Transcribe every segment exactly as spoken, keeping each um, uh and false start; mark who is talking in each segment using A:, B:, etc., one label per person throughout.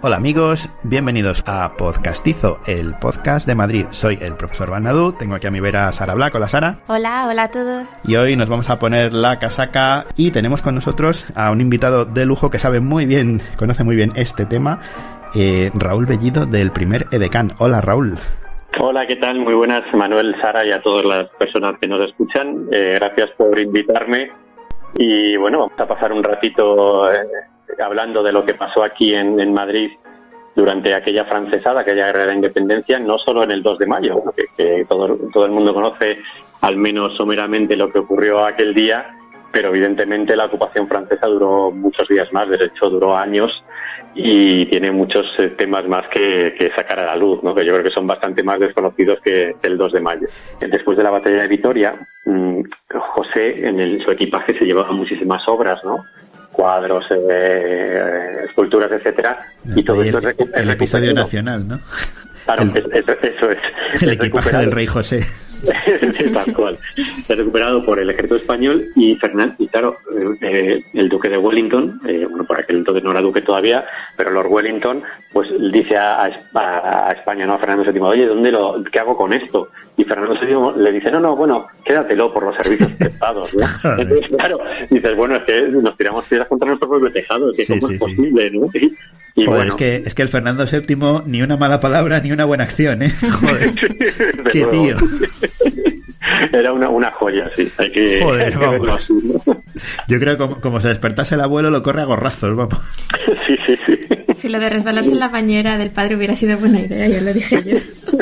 A: Hola amigos, bienvenidos a Podcastizo, el podcast de Madrid. Soy el profesor Balnadú, tengo aquí a mi vera a Sara Black. Hola Sara.
B: Hola, hola a todos.
A: Y hoy nos vamos a poner la casaca y tenemos con nosotros a un invitado de lujo que sabe muy bien, conoce muy bien este tema, eh, Raúl Bellido del primer Edecán. Hola Raúl.
C: Hola, ¿qué tal? Muy buenas, Manuel, Sara y a todas las personas que nos escuchan. Eh, gracias por invitarme y bueno, vamos a pasar un ratito eh, hablando de lo que pasó aquí en, en Madrid durante aquella francesada, aquella guerra de la independencia, no solo en el dos de mayo, que, que todo, todo el mundo conoce al menos someramente lo que ocurrió aquel día, pero evidentemente la ocupación francesa duró muchos días más, de hecho duró años y tiene muchos eh, temas más que, que sacar a la luz, ¿no? Que yo creo que son bastante más desconocidos que el dos de mayo. Después de la batalla de Vitoria, mmm, José en el, su equipaje se llevaba muchísimas obras, ¿no? Cuadros, eh, esculturas, etcétera, y todo
A: el,
C: esto es,
A: el, el episodio nacional, ¿no?
C: Claro,
A: el,
C: es, es, eso es.
A: El
C: es
A: equipaje del rey José.
C: Tal cual. Se ha recuperado por el ejército español y Fernando, y claro, eh, el duque de Wellington, eh, bueno, por aquel entonces no era duque todavía, pero Lord Wellington, pues dice a, a, a España, no a Fernando séptimo, oye, ¿dónde lo, qué hago con esto? Y Fernando séptimo le dice, no, no, bueno, quédatelo por los servicios prestados, ¿no? Entonces, claro, dices, bueno, es que nos tiramos piedras contra nuestro propio tejado, que sí, cómo sí, es posible, sí. ¿no? Y, y
A: Joder,
C: bueno,
A: es que es que el Fernando séptimo ni una mala palabra ni una buena acción, ¿eh? Joder, qué tío.
C: Era una, una joya, sí. Hay que,
A: Joder,
C: hay que
A: vamos.
C: verlo así, ¿no?
A: Yo creo que como, como se despertase el abuelo lo corre a gorrazos, vamos.
C: Sí, sí, sí.
B: Si lo de resbalarse en la bañera del padre hubiera sido buena idea, ya lo dije yo.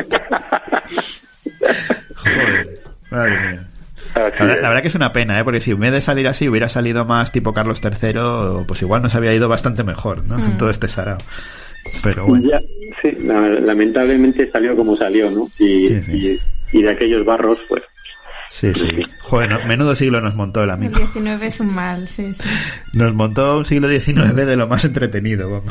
A: Joder, madre mía. La, la verdad que es una pena, ¿eh? Porque si en vez de salir así hubiera salido más tipo Carlos tercero, pues igual nos había ido bastante mejor, ¿no? Mm. Todo este sarao. Pero bueno.
C: Ya, sí, lamentablemente salió como salió, ¿no? Y, sí, sí. y, y de aquellos barros, pues.
A: Sí, sí. Joder, no, menudo siglo nos montó el amigo.
B: El diecinueve es un mal, sí, sí.
A: Nos montó un siglo diecinueve de lo más entretenido, vamos.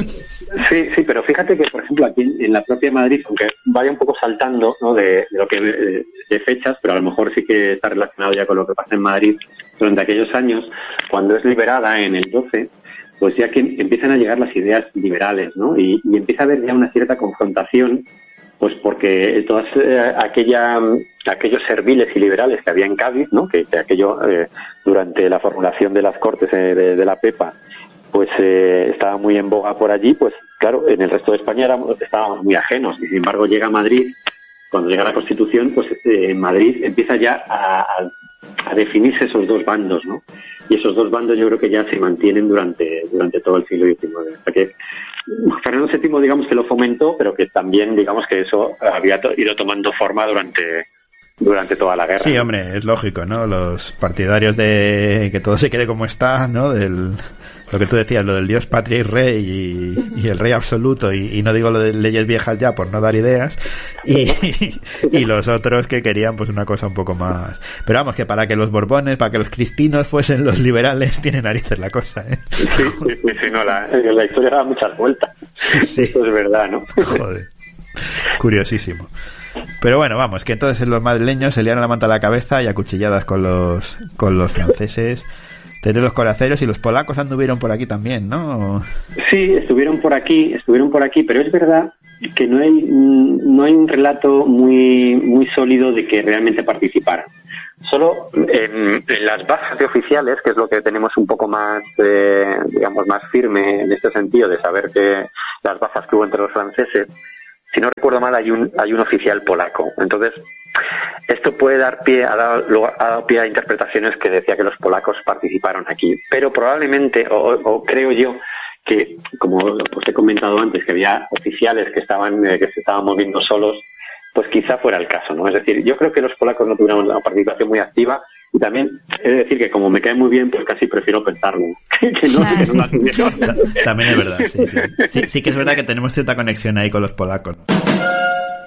C: Sí, sí, pero fíjate que, por ejemplo, aquí en, en la propia Madrid, aunque vaya un poco saltando, ¿no? de, de lo que de, de fechas, pero a lo mejor sí que está relacionado ya con lo que pasa en Madrid durante aquellos años, cuando es liberada en el doce, pues ya que empiezan a llegar las ideas liberales, ¿no? Y, y empieza a haber ya una cierta confrontación, pues porque todas eh, aquella aquellos serviles y liberales que había en Cádiz, ¿no? Que, que aquello eh, durante la formulación de las Cortes eh, de, de la Pepa, pues eh, estaba muy en boga por allí, pues claro, en el resto de España éramos, estábamos muy ajenos, y sin embargo llega a Madrid, cuando llega la Constitución, pues eh, en Madrid empieza ya a, a, a definirse esos dos bandos, ¿no? Y esos dos bandos yo creo que ya se mantienen durante durante todo el siglo diecinueve. O sea que Fernando séptimo, digamos que lo fomentó, pero que también, digamos que eso había to- ido tomando forma durante durante toda la guerra.
A: Sí, hombre, es lógico, ¿no? Los partidarios de que todo se quede como está, ¿no? Del lo que tú decías, lo del Dios, patria y rey y, y el rey absoluto, y, y no digo lo de leyes viejas ya por no dar ideas, y, y los otros que querían pues una cosa un poco más. Pero vamos, que para que los Borbones, para que los cristinos fuesen los liberales, tiene narices la cosa, ¿eh?
C: Sí, sí, sí, sí no, la, la historia da muchas vueltas. Sí. Eso es verdad, ¿no?
A: Joder, curiosísimo. Pero bueno, vamos, que entonces los madrileños se liaron la manta a la cabeza y a cuchilladas con los con los franceses. Tener los coraceros, y los polacos anduvieron por aquí también, ¿no?
C: Sí, estuvieron por aquí, estuvieron por aquí, pero es verdad que no hay no hay un relato muy muy sólido de que realmente participaran. Solo en, en las bajas de oficiales, que es lo que tenemos un poco más, eh, digamos, más firme en este sentido de saber que las bajas que hubo entre los franceses, si no recuerdo mal, hay un hay un oficial polaco. Entonces, esto puede dar pie, ha dado, ha dado pie a interpretaciones que decía que los polacos participaron aquí. Pero probablemente, o, o creo yo, que, como os he comentado antes, que había oficiales que estaban eh, que se estaban moviendo solos, pues quizá fuera el caso, ¿no? Es decir, yo creo que los polacos no tuvieron una participación muy activa, y también he de decir que como me cae muy bien, pues casi prefiero pensarlo. que no, que no la tuvieron.
A: También es verdad, sí, sí. Sí, sí que es verdad que tenemos cierta conexión ahí con los polacos.